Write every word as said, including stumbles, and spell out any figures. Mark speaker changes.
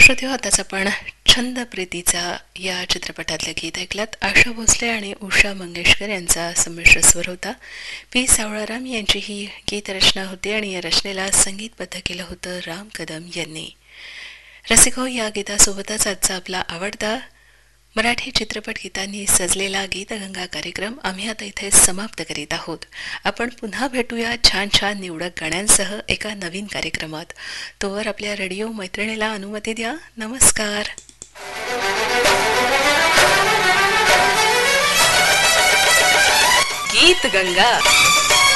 Speaker 1: श्रोते हो, आताच आपण छंद प्रीतीचा या चित्रपटातलं गीत ऐकलात. आशा भोसले आणि उषा मंगेशकर यांचा संमिश्र स्वर होता. पी सावळाराम यांची ही गीतरचना होती आणि या रचनेला संगीतबद्ध केलं होतं राम कदम यांनी. रसिको, या गीतासोबतच आजचा आपला आवडता मराठी चित्रपट गीतांनी सजलेला गीतगंगा कार्यक्रम आम्ही आता इथे समाप्त करीत आहोत. आपण पुन्हा भेटूया छान छान निवडक गाण्यांसह एका नवीन कार्यक्रमात. तोवर आपल्या रेडिओ मैत्रिणीला अनुमती द्या. नमस्कार. गीत गंगा.